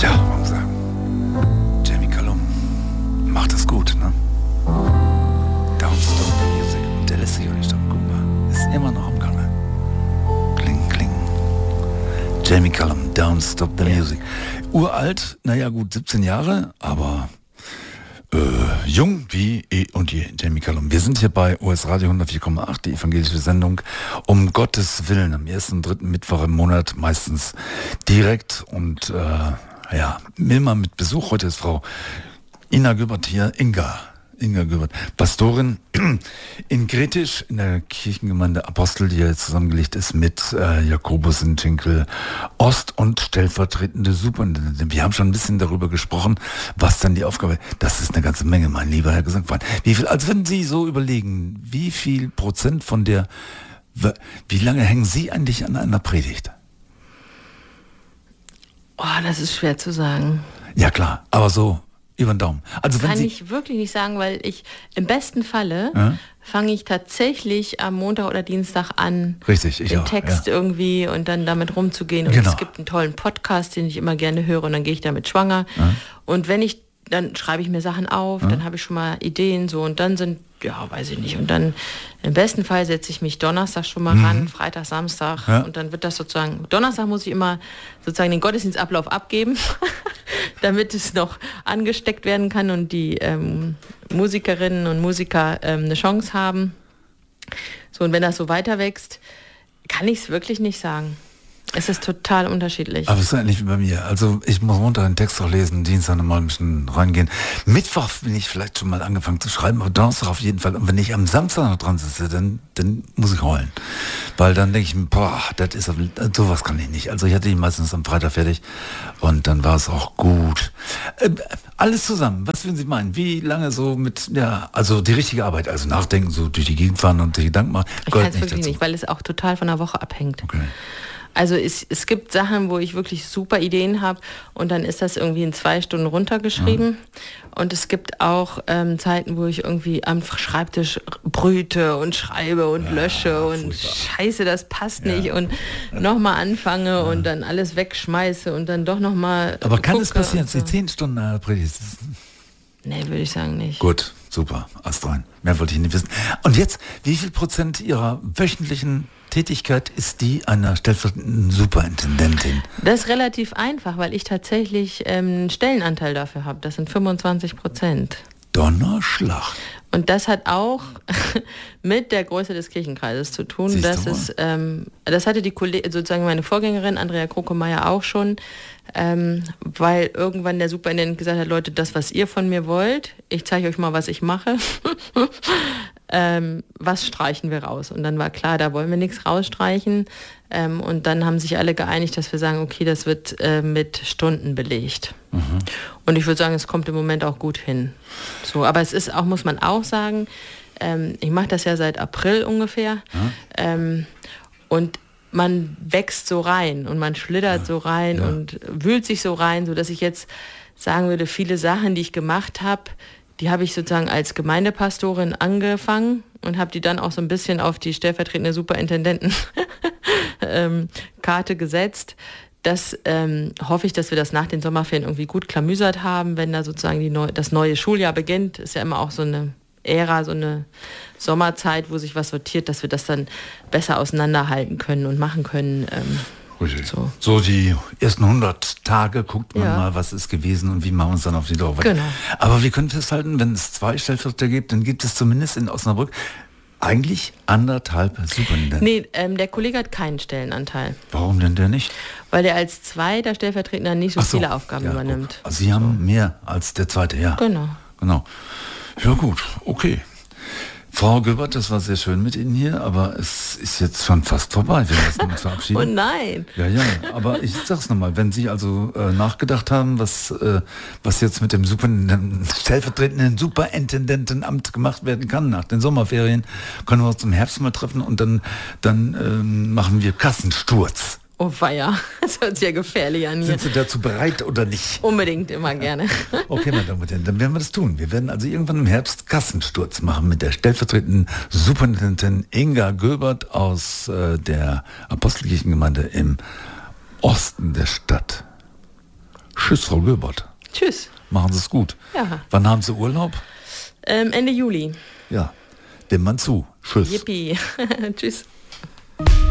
Tja, warum sagen? Jamie Cullum macht das gut, ne? Don't Stop the Music. Der lässt sich auch nicht stoppen. Guck mal, ist immer noch am Gange. Kling, kling. Jamie Cullum, Don't Stop the Music. Uralt, naja gut, 17 Jahre, aber jung wie eh und je. Jamie Cullum. Wir sind hier bei OS Radio 104,8, die evangelische Sendung. Um Gottes Willen, am ersten und dritten Mittwoch im Monat, meistens direkt und immer mit Besuch. Heute ist Frau Ina Göbert hier, Inga Göbert, Pastorin in Gretisch, in der Kirchengemeinde Apostel, die ja zusammengelegt ist mit Jakobus in Schinkel Ost und stellvertretende Superintendentin. Wir haben schon ein bisschen darüber gesprochen, was dann die Aufgabe, das ist eine ganze Menge, mein lieber Herr Gesangverein. Wie viel, also wenn Sie so überlegen, wie viel Prozent von der, wie lange hängen Sie eigentlich an einer Predigt? Oh, das ist schwer zu sagen. Ja klar, aber so über den Daumen. Also wenn kann Sie ich wirklich nicht sagen, weil ich im besten Falle fange ich tatsächlich am Montag oder Dienstag an, richtig, ich den auch, Text irgendwie und dann damit rumzugehen. Und es gibt einen tollen Podcast, den ich immer gerne höre und dann gehe ich damit schwanger. Und wenn ich, dann schreibe ich mir Sachen auf, dann habe ich schon mal Ideen so und dann sind, weiß ich nicht. Und dann im besten Fall setze ich mich Donnerstag schon mal ran, Freitag, Samstag und dann wird das sozusagen, Donnerstag muss ich immer sozusagen den Gottesdienstablauf abgeben, damit es noch angesteckt werden kann und die Musikerinnen und Musiker eine Chance haben. So, und wenn das so weiter wächst, kann ich es wirklich nicht sagen. Es ist total unterschiedlich. Aber es ist eigentlich wie bei mir. Also ich muss Montag den Text auch lesen, Dienstag nochmal ein bisschen reingehen. Mittwoch bin ich vielleicht schon mal angefangen zu schreiben, aber Donnerstag auf jeden Fall. Und wenn ich am Samstag noch dran sitze, dann muss ich heulen. Weil dann denke ich mir, das ist sowas kann ich nicht. Also ich hatte die meistens am Freitag fertig und dann war es auch gut. Alles zusammen, was würden Sie meinen? Wie lange so mit, also die richtige Arbeit, also nachdenken, so durch die Gegend fahren und sich Gedanken machen? Ich kann es wirklich nicht, weil es auch total von der Woche abhängt. Okay. Also es gibt Sachen, wo ich wirklich super Ideen habe und dann ist das irgendwie in 2 Stunden runtergeschrieben. Und es gibt auch Zeiten, wo ich irgendwie am Schreibtisch brüte und schreibe und lösche und scheiße, das passt nicht und nochmal anfange und dann alles wegschmeiße und dann doch nochmal. Aber kann es passieren, dass Sie 10 Stunden predigt? Nee, würde ich sagen nicht. Gut, super, astrein. Mehr wollte ich nicht wissen. Und jetzt, wie viel Prozent Ihrer wöchentlichen Tätigkeit ist die einer stellvertretenden Superintendentin? Das ist relativ einfach, weil ich tatsächlich einen Stellenanteil dafür habe. Das sind 25%. Donnerschlag. Und das hat auch mit der Größe des Kirchenkreises zu tun. Das hatte die Kollegin, sozusagen meine Vorgängerin Andrea Krokemeyer auch schon, weil irgendwann der Superintendent gesagt hat, Leute, das, was ihr von mir wollt, ich zeige euch mal, was ich mache. Was streichen wir raus? Und dann war klar, da wollen wir nichts rausstreichen. Und dann haben sich alle geeinigt, dass wir sagen, okay, das wird mit Stunden belegt. Und ich würde sagen, es kommt im Moment auch gut hin. So, aber es ist auch, muss man auch sagen, ich mache das ja seit April ungefähr. Und man wächst so rein und man schlittert so rein und wühlt sich so rein, sodass ich jetzt sagen würde, viele Sachen, die ich gemacht habe, die habe ich sozusagen als Gemeindepastorin angefangen und habe die dann auch so ein bisschen auf die stellvertretende Superintendenten-Karte gesetzt. Das hoffe ich, dass wir das nach den Sommerferien irgendwie gut klamüsert haben, wenn da sozusagen das neue Schuljahr beginnt. Ist ja immer auch so eine Ära, so eine Sommerzeit, wo sich was sortiert, dass wir das dann besser auseinanderhalten können und machen können. So die ersten 100 Tage guckt man mal, was ist gewesen und wie machen wir uns dann auf die Dauer. Genau. Aber wir können festhalten, wenn es 2 Stellvertreter gibt, dann gibt es zumindest in Osnabrück eigentlich 1,5 Superintendenten. Nee, der Kollege hat keinen Stellenanteil. Warum denn der nicht? Weil der als zweiter Stellvertreter nicht so viele Aufgaben übernimmt. Also Sie haben mehr als der zweite, Genau. Ja gut, okay. Frau Göbert, das war sehr schön mit Ihnen hier, aber es ist jetzt schon fast vorbei. Wir müssen uns verabschieden. Oh nein! Ja, aber ich sag's nochmal, wenn Sie also nachgedacht haben, was jetzt mit dem stellvertretenden Superintendentenamt gemacht werden kann nach den Sommerferien, können wir uns im Herbst mal treffen und dann machen wir Kassensturz. Oh weia, das hört sich ja gefährlich an hier. Sind Sie dazu bereit oder nicht? Unbedingt, immer gerne. Okay, meine Damen und Herren, dann werden wir das tun. Wir werden also irgendwann im Herbst Kassensturz machen mit der stellvertretenden Superintendentin Inga Göbert aus der Apostelkirchengemeinde im Osten der Stadt. Tschüss, Frau Göbert. Tschüss. Machen Sie es gut. Ja. Wann haben Sie Urlaub? Ende Juli. Ja, dem Mann zu. Tschüss. Yippie. Tschüss.